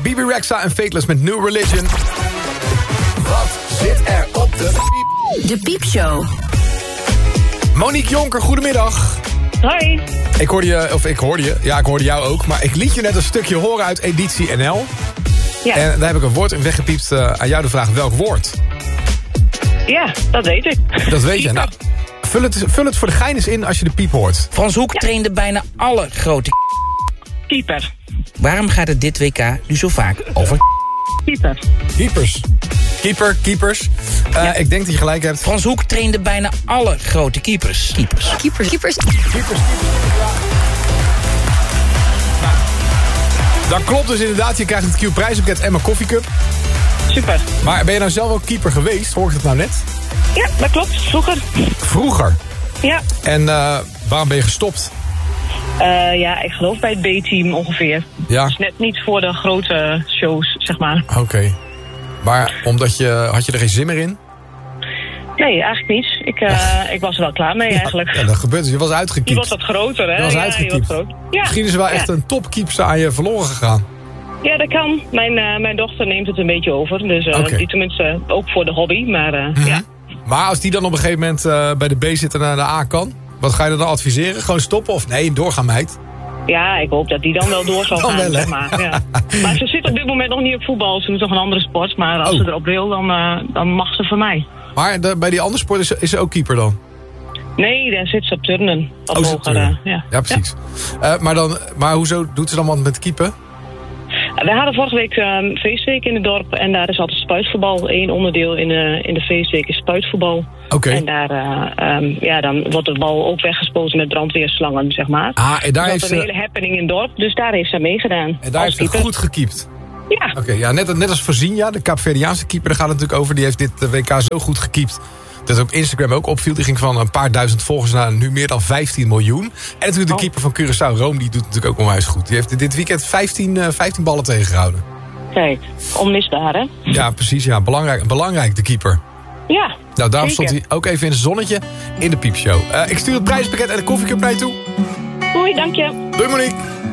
Bibi Rexha en Fateless met New Religion. Wat zit er op de piep? De Piepshow. Monique Jonker, goedemiddag. Hoi. Ik hoorde jou ook. Maar ik liet je net een stukje horen uit Editie NL. Ja. En daar heb ik een woord in weggepiept. Aan jou de vraag, welk woord? Ja, dat weet ik. Dat weet je. Nou, vul het voor de gein eens in als je de piep hoort. Frans Hoek trainde bijna alle grote Keeper. Waarom gaat het dit WK nu zo vaak over Keeper. Keepers. Ik denk dat je gelijk hebt. Frans Hoek trainde bijna alle grote keepers. Keepers. Dat klopt dus inderdaad. Je krijgt het Q-prijspakket en mijn koffiecup. Super. Maar ben je nou zelf ook keeper geweest? Hoor ik het nou net? Ja, dat klopt. Vroeger? Ja. En waarom ben je gestopt? Ja, ik geloof bij het B-team ongeveer. Ja. Dus net niet voor de grote shows, zeg maar. Oké. Maar had je er geen zin meer in? Nee, eigenlijk niet. Ik was er wel klaar mee eigenlijk. Ja, dat gebeurt. Je was uitgekiept. Je wordt wat groter, hè? Je was Ja, uitgekiept. groot. Ja. Misschien is er wel echt een topkeepster aan je verloren gegaan. Ja, dat kan. Mijn dochter neemt het een beetje over. Dus die tenminste ook voor de hobby. Maar ja. Maar als die dan op een gegeven moment bij de B zit en naar de A kan... wat ga je dan adviseren? Gewoon stoppen of nee, doorgaan meid? Ja, ik hoop dat die dan wel door zal Dan gaan, wel, hè? zeg maar. Ja. Maar ze zit op dit moment nog niet op voetbal. Ze doet nog een andere sport. Maar als ze erop wil, dan mag ze voor mij. Maar bij die andere sport is ze ook keeper dan? Nee, daar zit ze op turnen. Op ze hogere, turnen. ja. Ja, precies. Maar hoezo doet ze dan wat met keeper? We hadden vorige week feestweek in het dorp. En daar is altijd spuitvoetbal. Eén onderdeel in de feestweek is spuitvoetbal. Oké. En daar dan wordt de bal ook weggespoten met brandweerslangen, zeg maar. En daar heeft dat is een hele happening in het dorp. Dus daar heeft ze meegedaan. En daar heeft ze goed gekiept. Ja. Oké, ja, net als Virginia, de Kaapverdiaanse keeper, daar gaat het natuurlijk over. Die heeft dit WK zo goed gekiept. Dat op Instagram ook opviel. Die ging van een paar duizend volgers naar nu meer dan 15 miljoen. En natuurlijk de keeper van Curaçao, Rome, die doet natuurlijk ook onwijs goed. Die heeft dit weekend 15 ballen tegengehouden. Kijk, onmisbaar, hè? Ja, precies. Ja, belangrijk de keeper. Ja, Nou, daarom zeker. stond hij ook even in het zonnetje in de piepshow. Ik stuur het prijspakket en de koffiecup naar je toe. Doei, dank je. Doei Monique.